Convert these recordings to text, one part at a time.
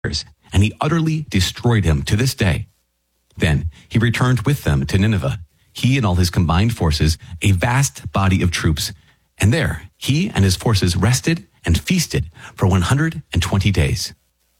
and he utterly destroyed him to this day. Then he returned with them to Nineveh, he and all his combined forces, a vast body of troops. And there he and his forces rested and feasted for 120 days.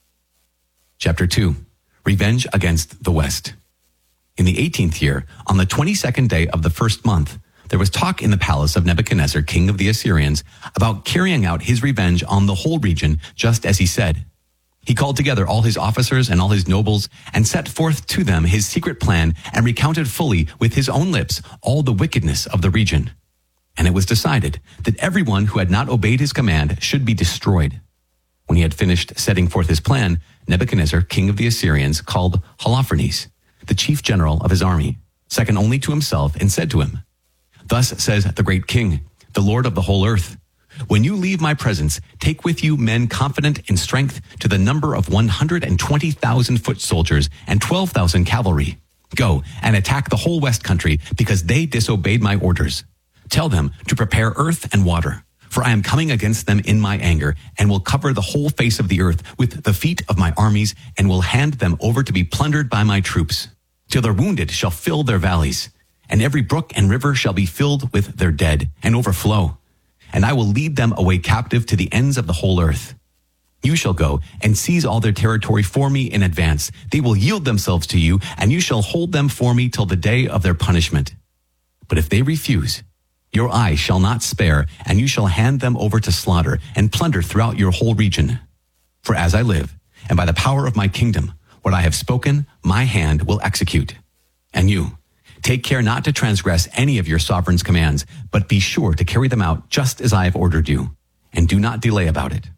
Chapter 2. Revenge against the West. In the 18th year, on the 22nd day of the first month, there was talk in the palace of Nebuchadnezzar, king of the Assyrians, about carrying out his revenge on the whole region, just as he said. He called together all his officers and all his nobles and set forth to them his secret plan and recounted fully with his own lips all the wickedness of the region. And it was decided that everyone who had not obeyed his command should be destroyed. When he had finished setting forth his plan, Nebuchadnezzar, king of the Assyrians, called Holofernes, the chief general of his army, second only to himself, and said to him, "Thus says the great king, the Lord of the whole earth, when you leave my presence, take with you men confident in strength to the number of 120,000 foot soldiers and 12,000 cavalry. Go and attack the whole west country because they disobeyed my orders. Tell them to prepare earth and water, for I am coming against them in my anger and will cover the whole face of the earth with the feet of my armies and will hand them over to be plundered by my troops, till their wounded shall fill their valleys, and every brook and river shall be filled with their dead and overflow. And I will lead them away captive to the ends of the whole earth. You shall go and seize all their territory for me in advance. They will yield themselves to you, and you shall hold them for me till the day of their punishment. But if they refuse, your eye shall not spare, and you shall hand them over to slaughter and plunder throughout your whole region. For as I live, and by the power of my kingdom, what I have spoken, my hand will execute. And you, take care not to transgress any of your sovereign's commands, but be sure to carry them out just as I have ordered you, and do not delay about it."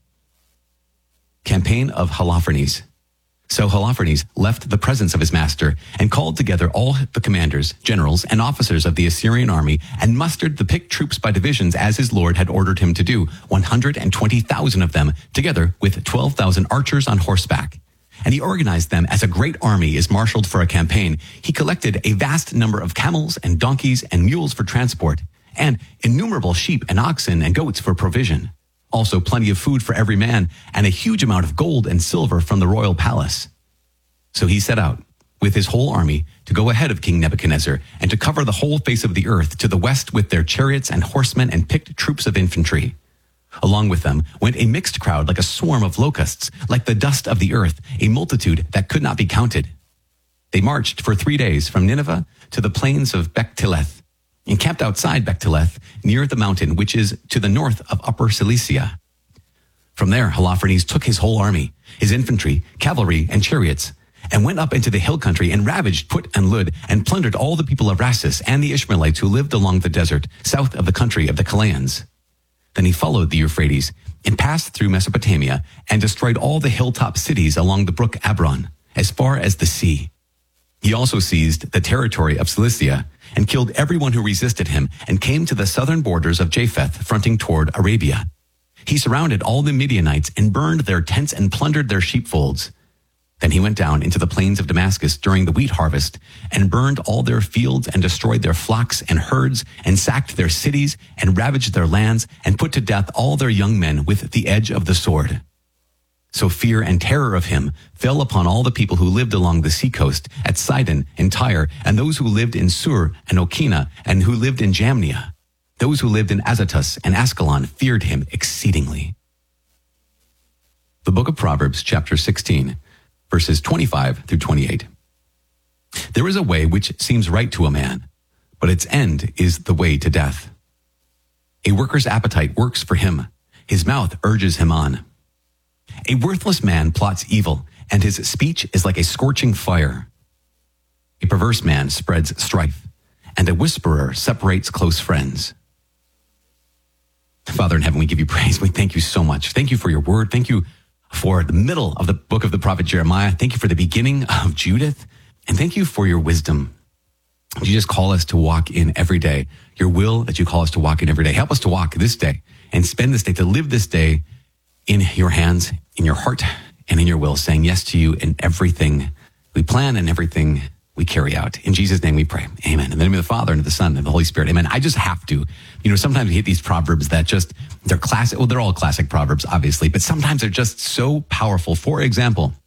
Campaign of Holofernes. So Holofernes left the presence of his master and called together all the commanders, generals, and officers of the Assyrian army and mustered the picked troops by divisions as his lord had ordered him to do, 120,000 of them, together with 12,000 archers on horseback. And he organized them as a great army is marshaled for a campaign. He collected a vast number of camels and donkeys and mules for transport, and innumerable sheep and oxen and goats for provision. Also plenty of food for every man, and a huge amount of gold and silver from the royal palace. So he set out with his whole army to go ahead of King Nebuchadnezzar and to cover the whole face of the earth to the west with their chariots and horsemen and picked troops of infantry. Along with them went a mixed crowd like a swarm of locusts, like the dust of the earth, a multitude that could not be counted. They marched for 3 days from Nineveh to the plains of Bechteleth, and camped outside Bechteleth near the mountain which is to the north of Upper Cilicia. From there, Holofernes took his whole army, his infantry, cavalry, and chariots, and went up into the hill country and ravaged Put and Lud and plundered all the people of Rasis and the Ishmaelites who lived along the desert, south of the country of the Chaldæans. Then he followed the Euphrates and passed through Mesopotamia and destroyed all the hilltop cities along the brook Abron, as far as the sea. He also seized the territory of Cilicia and killed everyone who resisted him and came to the southern borders of Japheth, fronting toward Arabia. He surrounded all the Midianites and burned their tents and plundered their sheepfolds. Then he went down into the plains of Damascus during the wheat harvest and burned all their fields and destroyed their flocks and herds and sacked their cities and ravaged their lands and put to death all their young men with the edge of the sword. So fear and terror of him fell upon all the people who lived along the seacoast at Sidon and Tyre, and those who lived in Sur and Okina, and who lived in Jamnia. Those who lived in Azotus and Ascalon feared him exceedingly. The book of Proverbs, chapter 16, verses 25 through 28. There is a way which seems right to a man, but its end is the way to death. A worker's appetite works for him. His mouth urges him on. A worthless man plots evil, and his speech is like a scorching fire. A perverse man spreads strife, and a whisperer separates close friends. Father in heaven, we give you praise. We thank you so much. Thank you for your word. Thank you for the middle of the book of the prophet Jeremiah. Thank you for the beginning of Judith. And thank you for your wisdom. You just call us to walk in every day. Your will that you call us to walk in every day. Help us to walk this day and spend this day, to live this day in your hands, in your heart, and in your will, saying yes to you in everything we plan and everything we carry out. In Jesus' name we pray. Amen. In the name of the Father, and of the Son, and of the Holy Spirit. Amen. I just have to, sometimes we hit these proverbs that just, they're classic. Well, they're all classic proverbs, obviously, but sometimes they're just so powerful. For example,